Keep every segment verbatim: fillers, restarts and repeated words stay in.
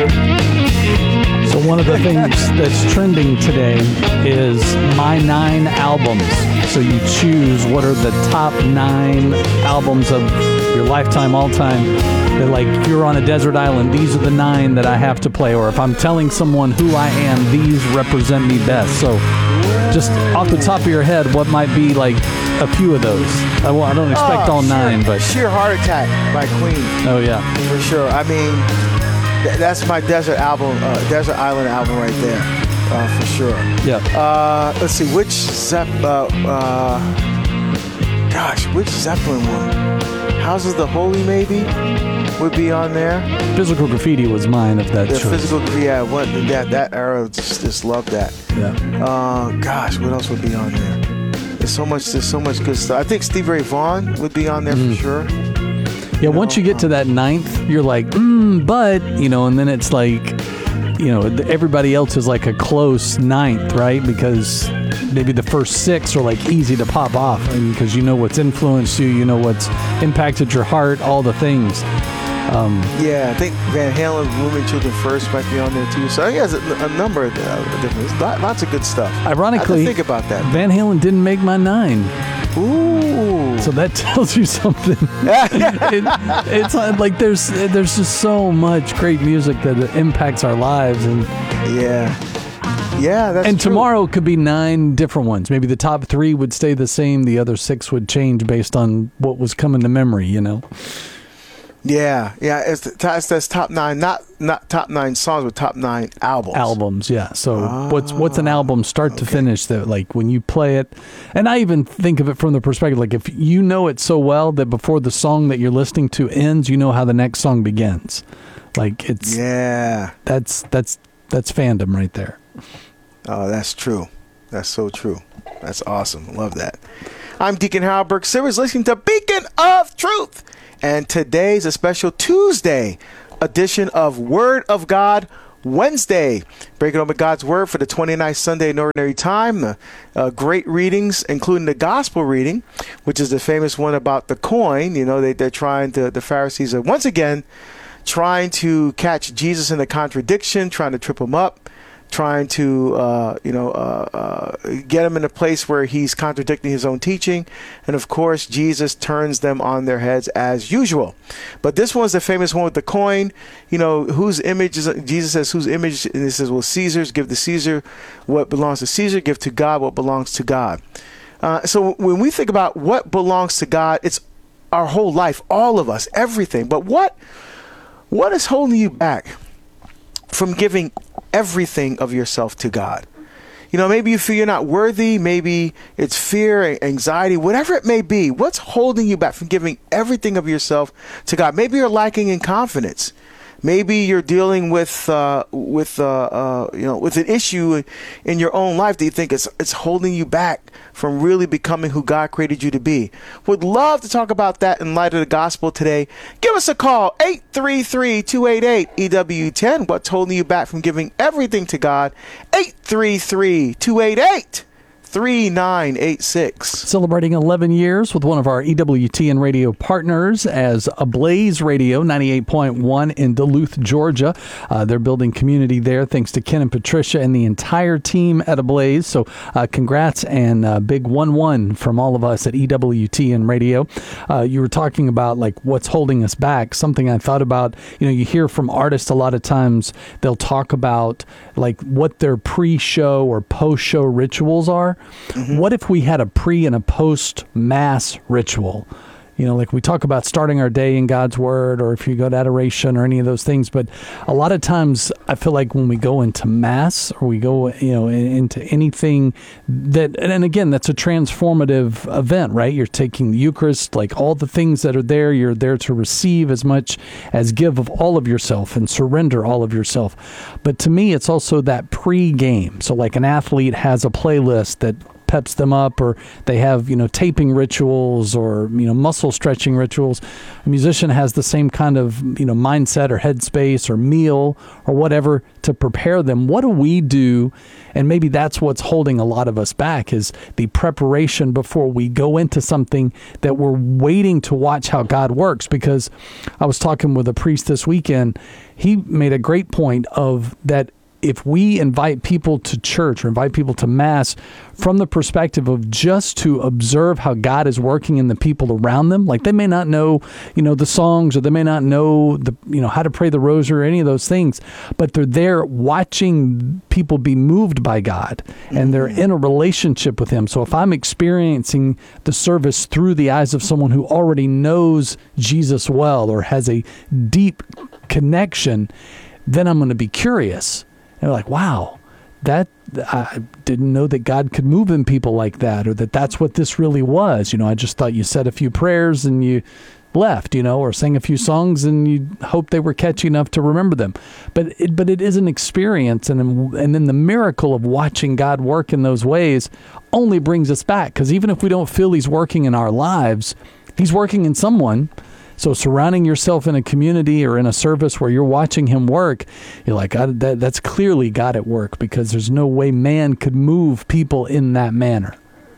So one of the things that's trending today is my nine albums. So you choose what are the top nine albums of your lifetime, all time. They're like, if you're on a desert island, these are the nine that I have to play. Or if I'm telling someone who I am, these represent me best. So just off the top of your head, what might be like a few of those? I, well, I don't expect oh, all sheer, nine, but Sheer Heart Attack by Queen. Oh yeah, for sure. I mean, th- that's my desert album, uh, desert island album right there, uh, for sure. Yeah. Uh, let's see, which Zepp? Uh, uh, gosh, which Zeppelin one? Houses of the Holy maybe would be on there. Physical Graffiti was mine of that The choice. Physical, yeah, what that that era, just just loved that. Yeah. Uh, gosh, what else would be on there? There's so much, there's so much good stuff. I think Stevie Ray Vaughan would be on there Mm. for sure. Yeah, you once know, you get um, to that ninth, you're like, mm, but, you know, and then it's like, you know, everybody else is like a close ninth, right? Because maybe the first six are like easy to pop off, I mean, because you know what's influenced you, you know what's impacted your heart, all the things. Um, yeah, I think Van Halen, Rooming Children First might be on there too. So I think there's a, a number of uh, different, lots of good stuff. Ironically, I think about that. Van Halen didn't make my nine. Ooh. So that tells you something. it, it's like there's there's just so much great music that impacts our lives, and yeah, yeah, that's and true. Tomorrow could be nine different ones. Maybe the top three would stay the same. The other six would change based on what was coming to memory. You know. Yeah, yeah, it's, it's that's top nine, not not top nine songs, but top nine albums. Albums, yeah. So oh, what's what's an album start okay. to finish that, like when you play it, and I even think of it from the perspective like if you know it so well that before the song that you're listening to ends, you know how the next song begins. Like it's yeah, that's that's that's fandom right there. Oh, that's true. That's so true. That's awesome. Love that. I'm Deacon Harold Burke Sivers, listening to Beacon of Truth. And today's a special Tuesday edition of Word of God Wednesday. Breaking open God's Word for the twenty-ninth Sunday in Ordinary Time. Uh, uh, great readings, including the Gospel reading, which is the famous one about the coin. You know, they, they're trying to, the Pharisees are once again trying to catch Jesus in a contradiction, trying to trip him up. Trying to, uh, you know, uh, uh, get him in a place where he's contradicting his own teaching. And, of course, Jesus turns them on their heads as usual. But this one's the famous one with the coin. You know, whose image is, Jesus says, whose image, and he says, well, Caesar's, give to Caesar what belongs to Caesar, give to God what belongs to God. Uh, so when we think about what belongs to God, it's our whole life, all of us, everything. But what what is holding you back from giving everything of yourself to God? You know, maybe you feel you're not worthy. Maybe it's fear, anxiety, whatever it may be. What's holding you back from giving everything of yourself to God? Maybe you're lacking in confidence. Maybe you're dealing with uh, with uh, uh, you know with an issue in your own life that you think it's it's holding you back from really becoming who God created you to be. Would love to talk about that in light of the gospel today. Give us a call, eight three three, two eight eight, E W ten. What's holding you back from giving everything to God? eight three three, two eight eight, three nine eight six. Celebrating eleven years with one of our E W T N radio partners as Ablaze Radio, ninety-eight point one in Duluth, Georgia. Uh, they're building community there thanks to Ken and Patricia and the entire team at Ablaze. So uh, congrats and uh, big one one from all of us at E W T N Radio. Uh, you were talking about like what's holding us back. Something I thought about, you know, you hear from artists a lot of times, they'll talk about like what their pre-show or post-show rituals are. Mm-hmm. What if we had a pre and a post mass ritual? You know, like we talk about starting our day in God's Word, or if you go to adoration or any of those things. But a lot of times I feel like when we go into mass or we go, you know, into anything that, and again, that's a transformative event, right? You're taking the Eucharist, like all the things that are there, you're there to receive as much as give of all of yourself and surrender all of yourself. But to me, it's also that pre-game. So like an athlete has a playlist that peps them up, or they have, you know, taping rituals or, you know, muscle stretching rituals. A musician has the same kind of, you know, mindset or headspace or meal or whatever to prepare them. What do we do? And maybe that's what's holding a lot of us back, is the preparation before we go into something that we're waiting to watch how God works. Because I was talking with a priest this weekend. He made a great point of that if we invite people to church or invite people to Mass from the perspective of just to observe how God is working in the people around them, like they may not know, you know, the songs, or they may not know the, you know, how to pray the rosary or any of those things, but they're there watching people be moved by God, and they're in a relationship with Him. So if I'm experiencing the service through the eyes of someone who already knows Jesus well or has a deep connection, then I'm going to be curious. And they're like, wow, that I didn't know that God could move in people like that, or that that's what this really was. You know, I just thought you said a few prayers and you left, you know, or sang a few songs and you hoped they were catchy enough to remember them. But it, but it is an experience, and and then the miracle of watching God work in those ways only brings us back, because even if we don't feel He's working in our lives, He's working in someone. So surrounding yourself in a community or in a service where you're watching Him work, you're like, I, that, that's clearly God at work, because there's no way man could move people in that manner.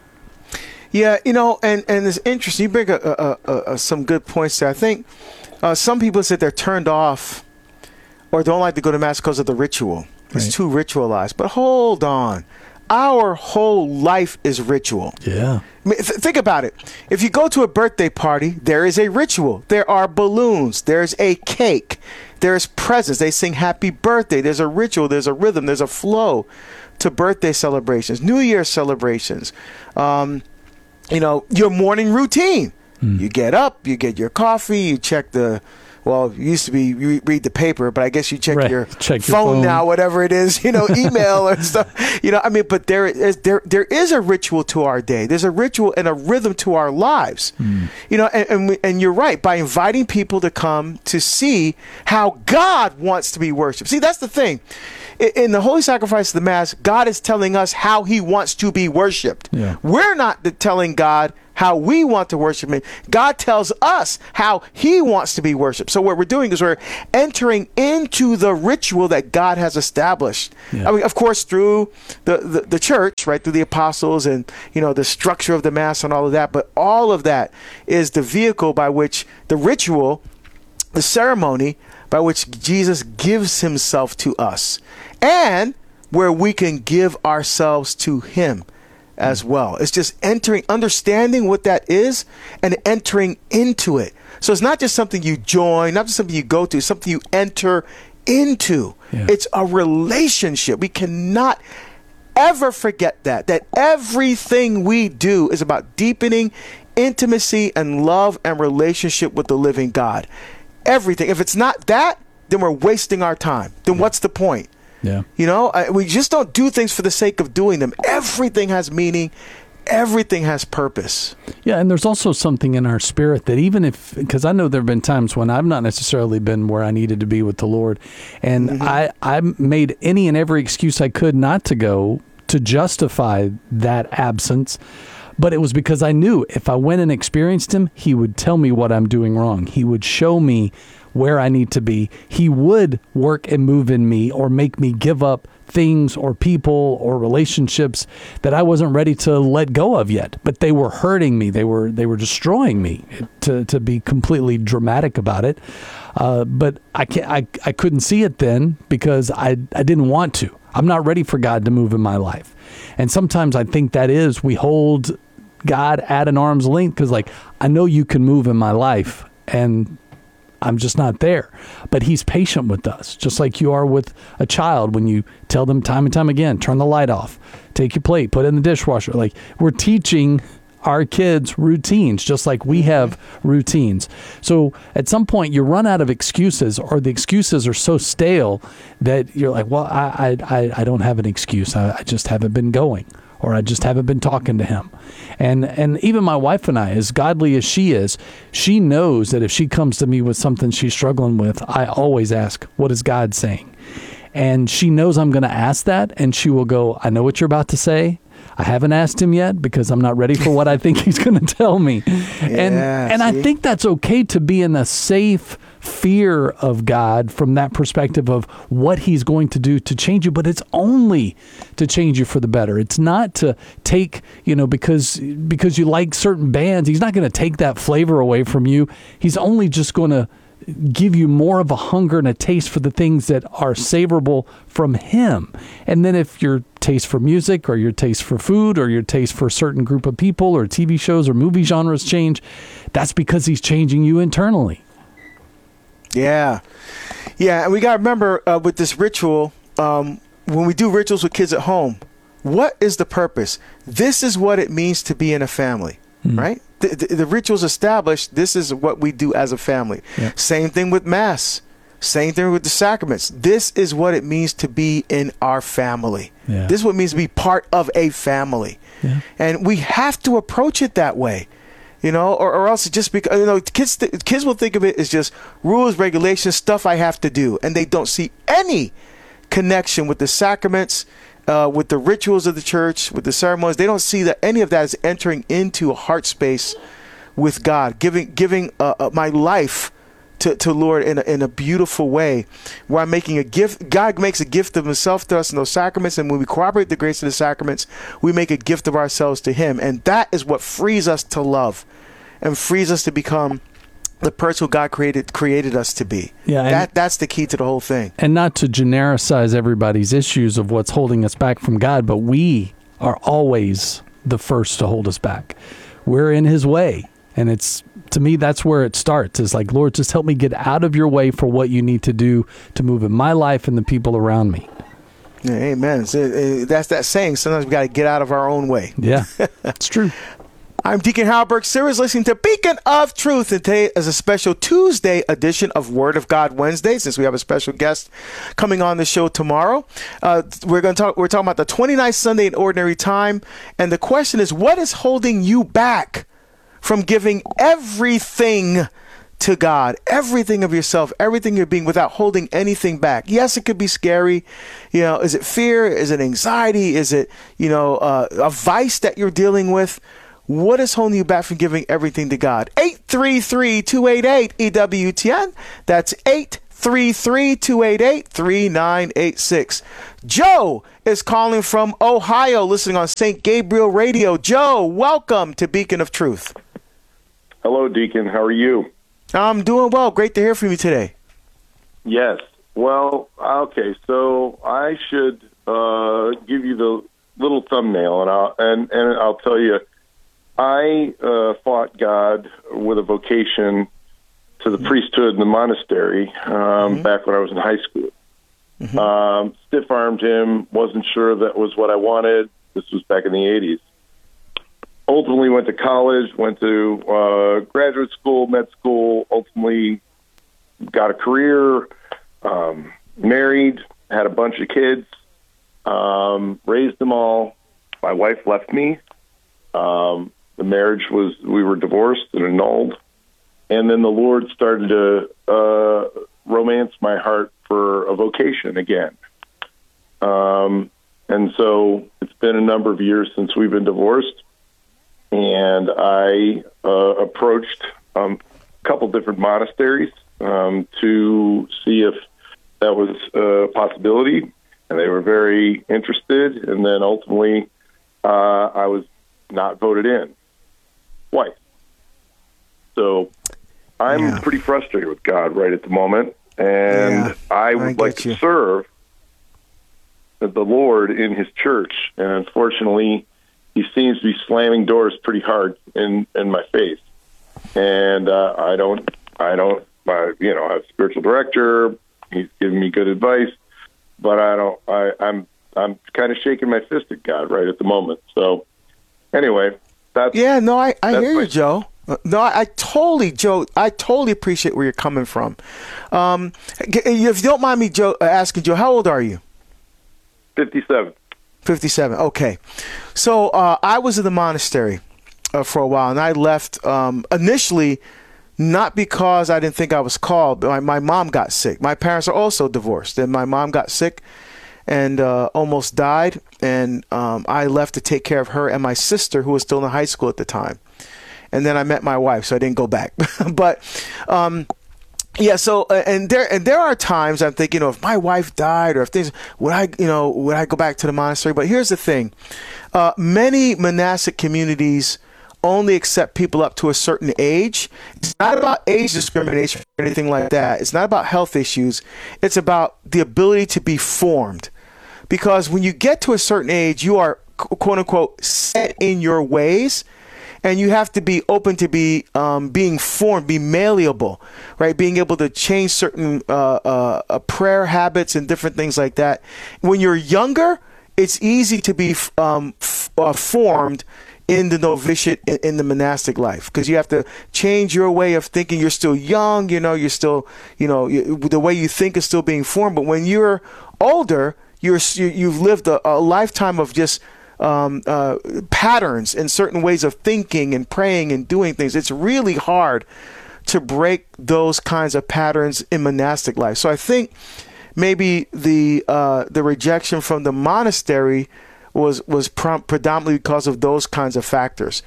Yeah, you know, and, and it's interesting. You bring a, a, a, a, some good points there. I think uh, some people said they're turned off or don't like to go to Mass because of the ritual. It's right. Too ritualized. But hold on. Our whole life is ritual. Yeah. I mean, th- think about it. If you go to a birthday party, there is a ritual. There are balloons. There's a cake. There's presents. They sing happy birthday. There's a ritual. There's a rhythm. There's a flow to birthday celebrations, New Year's celebrations. Um, you know, your morning routine. Mm. You get up, you get your coffee, you check the... Well, it used to be you read the paper, but I guess you check, right. your, check phone your phone now, whatever it is, you know, email or stuff. You know, I mean, but there is there there is a ritual to our day. There's a ritual and a rhythm to our lives. Mm. You know, and and, we, and you're right, by inviting people to come to see how God wants to be worshipped. See, that's the thing. In the Holy Sacrifice of the Mass, God is telling us how He wants to be worshipped. Yeah. We're not telling God how we want to worship Him. God tells us how He wants to be worshipped. So what we're doing is we're entering into the ritual that God has established. Yeah. I mean, of course, through the, the, the church, right, through the apostles and, you know, the structure of the Mass and all of that. But all of that is the vehicle by which the ritual, the ceremony by which Jesus gives Himself to us, and where we can give ourselves to Him as well. It's just entering, understanding what that is and entering into it. So it's not just something you join, not just something you go to, it's something you enter into. Yeah. It's a relationship. We cannot ever forget that, that everything we do is about deepening intimacy and love and relationship with the living God. Everything. If it's not that, then we're wasting our time. Then yeah. what's the point? Yeah. You know, I, we just don't do things for the sake of doing them. Everything has meaning. Everything has purpose. Yeah, and there's also something in our spirit that even if, because I know there have been times when I've not necessarily been where I needed to be with the Lord, and mm-hmm. I, I made any and every excuse I could not to go to justify that absence. But it was because I knew if I went and experienced Him, He would tell me what I'm doing wrong. He would show me where I need to be. He would work and move in me, or make me give up things or people or relationships that I wasn't ready to let go of yet. But they were hurting me. They were they were destroying me, to to be completely dramatic about it. Uh, but I can't, I I couldn't see it then because I I didn't want to. I'm not ready for God to move in my life. And sometimes I think that is, we hold God at an arm's length because, like, I know you can move in my life and I'm just not there. But He's patient with us, just like you are with a child when you tell them time and time again, turn the light off, take your plate, put it in the dishwasher. Like, we're teaching our kids routines, just like we have routines. So at some point you run out of excuses, or the excuses are so stale that you're like, well, I I, I don't have an excuse. I, I just haven't been going, or I just haven't been talking to Him. And and even my wife and I, as godly as she is, she knows that if she comes to me with something she's struggling with, I always ask, what is God saying? And she knows I'm going to ask that, and she will go, I know what you're about to say, I haven't asked him yet because I'm not ready for what I think he's going to tell me. and Yeah, and I see? think that's okay to be in a safe fear of God from that perspective of what he's going to do to change you, but it's only to change you for the better. It's not to take, you know, because because you like certain bands, he's not going to take that flavor away from you. He's only just going to give you more of a hunger and a taste for the things that are savorable from him. And then if your taste for music or your taste for food or your taste for a certain group of people or T V shows or movie genres change, that's because he's changing you internally. Yeah. Yeah, and we got to remember uh, with this ritual, um, when we do rituals with kids at home, what is the purpose? This is what it means to be in a family, mm. right? The, the, the rituals established, this is what we do as a family. Yeah. Same thing with Mass. Same thing with the sacraments. This is what it means to be in our family. Yeah. This is what it means to be part of a family. Yeah. And we have to approach it that way. You know, or, or else just because, you know, kids th- kids will think of it as just rules, regulations, stuff I have to do. And they don't see any connection with the sacraments, uh, with the rituals of the church, with the ceremonies. They don't see that any of that is entering into a heart space with God, giving giving uh, uh, my life to, to Lord in a, in a beautiful way, where I'm making a gift. God makes a gift of himself to us in those sacraments. And when we cooperate the grace of the sacraments, we make a gift of ourselves to him. And that is what frees us to love and frees us to become the person who God created created us to be. Yeah, that that's the key to the whole thing. And not to genericize everybody's issues of what's holding us back from God, but we are always the first to hold us back. We're in his way. And it's, to me, that's where it starts. It's like, Lord, just help me get out of your way for what you need to do to move in my life and the people around me. Yeah, amen. So, uh, that's that saying. Sometimes we got to get out of our own way. Yeah, it's true. I'm Deacon Hal Burke. Sarah's listening to Beacon of Truth. And today is a special Tuesday edition of Word of God Wednesday, since we have a special guest coming on the show tomorrow. Uh, we're going to talk. We're talking about the twenty-ninth Sunday in Ordinary Time, and the question is, what is holding you back from giving everything to God, everything of yourself, everything you're being, without holding anything back? Yes, it could be scary. You know, is it fear? Is it anxiety? Is it, you know, uh, a vice that you're dealing with? What is holding you back from giving everything to God? eight three three, two eight eight, E W T N. That's eight three three, two eight eight, three nine eight six. Joe is calling from Ohio, listening on Saint Gabriel Radio. Joe, welcome to Beacon of Truth. Hello, Deacon. How are you? I'm doing well. Great to hear from you today. Yes. Well, okay. So I should uh, give you the little thumbnail, and I'll and, and I'll tell you, I uh, fought God with a vocation to the priesthood in the monastery um, mm-hmm. back when I was in high school. Mm-hmm. Um, stiff-armed him. Wasn't sure that was what I wanted. This was back in the eighties. Ultimately went to college, went to uh, graduate school, med school, ultimately got a career, um, married, had a bunch of kids, um, raised them all. My wife left me. Um, the marriage was, we were divorced and annulled. And then the Lord started to uh, romance my heart for a vocation again. Um, and so it's been a number of years since we've been divorced. And I uh, approached um, a couple different monasteries um, to see if that was a possibility. And they were very interested. And then ultimately, uh, I was not voted in twice. So I'm yeah. pretty frustrated with God right at the moment. And yeah, I would I like to you. serve the Lord in his church. And unfortunately, he seems to be slamming doors pretty hard in, in my face. And uh, I don't, I don't, uh, you know, I have a spiritual director. He's giving me good advice. But I don't, I, I'm, I'm kind of shaking my fist at God right at the moment. So anyway, that's... Yeah, no, I, I hear you, Joe. No, I, I totally, Joe, I totally appreciate where you're coming from. Um, if you don't mind me, Joe, asking, Joe, how old are you? fifty-seven. fifty-seven, okay. So uh, I was in the monastery uh, for a while, and I left um, initially not because I didn't think I was called, but my, my mom got sick. My parents are also divorced, and my mom got sick, and uh, almost died. And um, I left to take care of her and my sister, who was still in high school at the time. And then I met my wife, so I didn't go back. But um, yeah, so uh, and there and there are times I'm thinking, you know, if my wife died or if things, would I, you know, would I go back to the monastery? But here's the thing: uh, many monastic communities only accept people up to a certain age. It's not about age discrimination or anything like that. It's not about health issues. It's about the ability to be formed. Because when you get to a certain age, you are, quote unquote, set in your ways, and you have to be open to be um, being formed, be malleable, right? Being able to change certain uh, uh, uh, prayer habits and different things like that. When you're younger, it's easy to be um, f- uh, formed in the novitiate, in, in the monastic life, because you have to change your way of thinking. You're still young, you know, you're still, you know, you, the way you think is still being formed. But when you're older, you're, you, you've lived a, a lifetime of just um, uh, patterns and certain ways of thinking and praying and doing things. It's really hard to break those kinds of patterns in monastic life. So I think maybe the uh, the rejection from the monastery was was prom- predominantly because of those kinds of factors.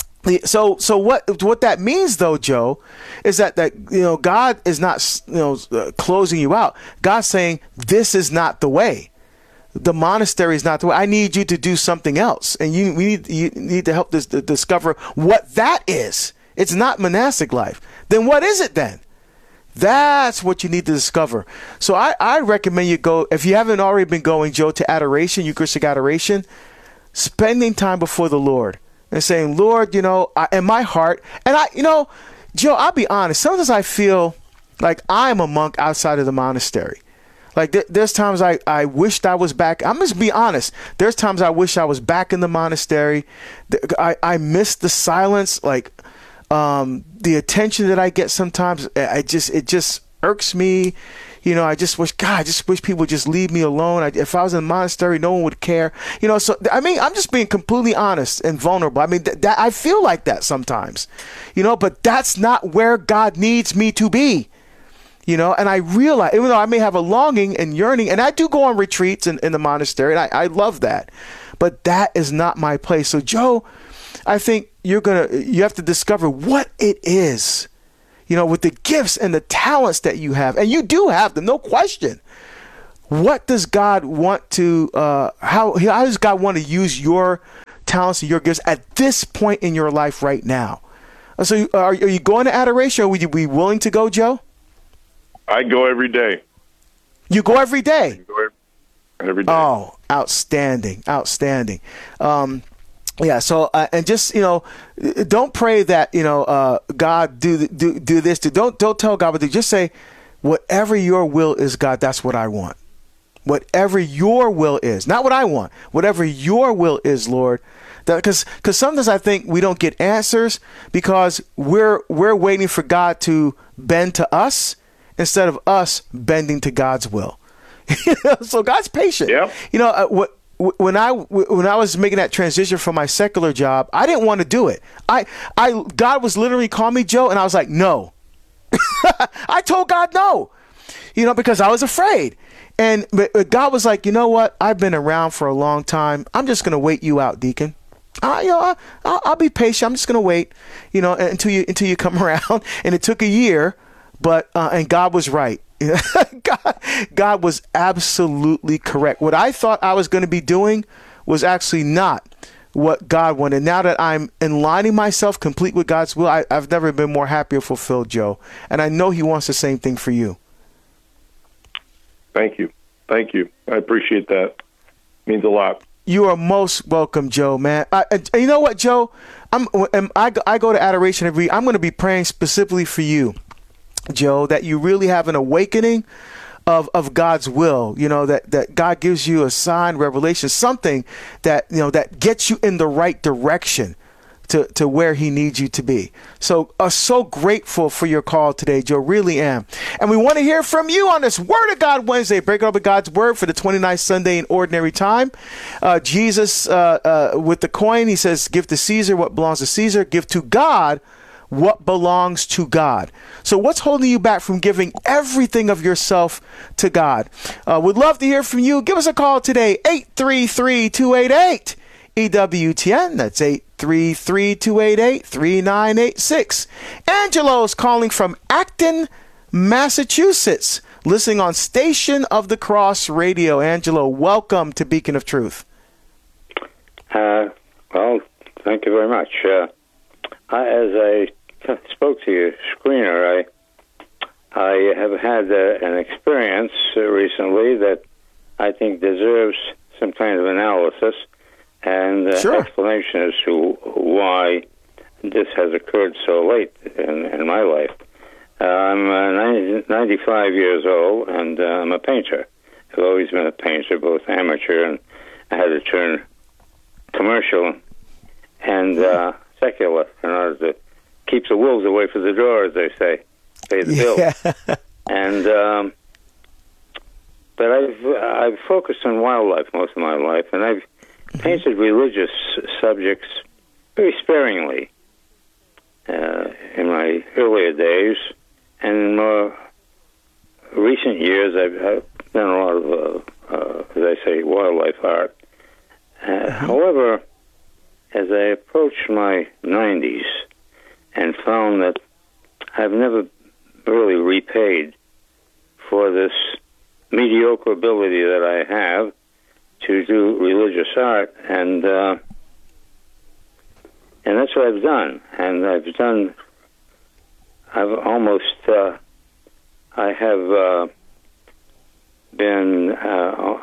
So so what what that means though, Joe, is that that you know God is not you know uh, closing you out. God's saying this is not the way. The monastery is not the way. I need you to do something else, and you we need you need to help us to discover what that is. It's not monastic life. Then what is it then? That's what you need to discover. So I, I recommend you go, if you haven't already been going, Joe, to adoration, Eucharistic adoration, spending time before the Lord and saying, Lord, you know, I, in my heart, and I, you know, Joe, I'll be honest. Sometimes I feel like I'm a monk outside of the monastery. Like th- there's times I, I wished I was back. I'm just be honest. There's times I wish I was back in the monastery. I, I miss the silence. Like, Um, the attention that I get sometimes, I just it just irks me. You know, I just wish, God, I just wish people would just leave me alone. I, if I was in a monastery, no one would care. You know, so, I mean, I'm just being completely honest and vulnerable. I mean, th- that I feel like that sometimes, you know, but that's not where God needs me to be. You know, and I realize, even though I may have a longing and yearning, and I do go on retreats in, in the monastery, and I, I love that, but that is not my place. So, Joe, I think you're going to, you have to discover what it is, you know, with the gifts and the talents that you have. And you do have them, no question. What does God want to, uh, how, how does God want to use your talents and your gifts at this point in your life right now? So are, are you going to adoration, or would you be willing to go, Joe? I go every day. You go every day? I go every, every day. Oh, outstanding, outstanding. Um, Yeah. So, uh, and just, you know, don't pray that, you know, uh, God do, do, do this, do, don't, don't tell God what to do. Just say, whatever your will is, God, that's what I want. Whatever your will is, not what I want, whatever your will is, Lord. Because, because sometimes I think we don't get answers because we're, we're waiting for God to bend to us instead of us bending to God's will. So God's patient. Yep. You know, uh, what, When I when I was making that transition from my secular job, I didn't want to do it. I I God was literally calling me, Joe, and I was like, no. I told God no, you know, because I was afraid. And but, but God was like, you know what? I've been around for a long time. I'm just gonna wait you out, Deacon. I, you know, I, I'll, I'll be patient. I'm just gonna wait, you know, until you until you come around. And it took a year, but uh, and God was right. God, God was absolutely correct. What I thought I was going to be doing was actually not what God wanted. Now that I'm aligning myself complete with God's will, I, I've never been more happy or fulfilled, Joe. And I know he wants the same thing for you. Thank you. Thank you. I appreciate that. It means a lot. You are most welcome, Joe, man. I, and you know what, Joe? I'm, I, I go to adoration every week. I'm going to be praying specifically for you, Joe, that you really have an awakening of, of God's will, you know, that, that God gives you a sign, revelation, something that, you know, that gets you in the right direction to, to where he needs you to be. So uh, so grateful for your call today, Joe, really am. And we want to hear from you on this Word of God Wednesday, breaking up with God's Word for the twenty-ninth Sunday in Ordinary Time. Uh, Jesus, uh, uh, with the coin, he says, give to Caesar what belongs to Caesar, give to God what belongs to God. So what's holding you back from giving everything of yourself to God? Uh, would love to hear from you. Give us a call today, eight three three, two eight eight, E W T N. That's eight three three, two eight eight, three nine eight six. Angelo's calling from Acton, Massachusetts, listening on Station of the Cross Radio. Angelo, welcome to Beacon of Truth. Uh, well, thank you very much. Uh, I, as I spoke to your screener, I I have had uh, an experience uh, recently that I think deserves some kind of analysis and uh, Sure. explanation as to why this has occurred so late in, in my life. Uh, I'm uh, ninety, ninety-five years old, and uh, I'm a painter. I've always been a painter, both amateur and I had to turn commercial and uh, secular in order to keep the wolves away from the door, as they say, pay the bill. Yeah. And um, but I've I've focused on wildlife most of my life, and I've painted religious subjects very sparingly uh, in my earlier days, and in more recent years, I've, I've done a lot of, uh, uh, as I say, wildlife art. Uh, however, as I approached my nineties and found that I've never really repaid for this mediocre ability that I have to do religious art, and uh, and that's what I've done. And I've done, I've almost, uh, I have uh, been uh,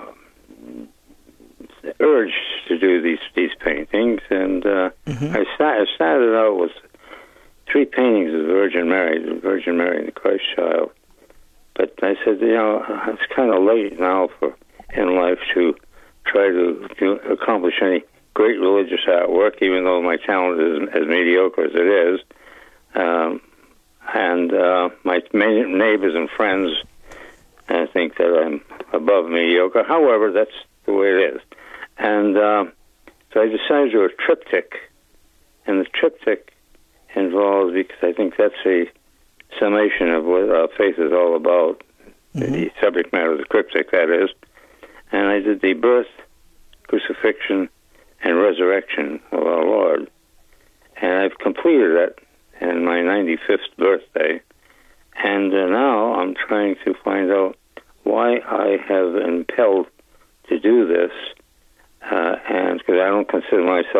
urged to do these these paintings, and uh, mm-hmm. I, start, I started out with three paintings of the Virgin Mary, the Virgin Mary and the Christ Child. But I said, you know, it's kind of late now for in life to try to, to accomplish any great religious artwork, even though my talent is as mediocre as it is. Um, and uh, my neighbors and friends uh, think that I'm above mediocre. However, that's the way it is. And uh, so I decided to do a triptych, and the triptych involves, because I think that's a summation of what our faith is all about, mm-hmm. the subject matter of the triptych, that is. And I did the birth, crucifixion, and resurrection of our Lord. And I've completed it in my ninety-fifth birthday. And uh, now I'm trying to find out why I have impelled to do this, uh, and because I don't consider myself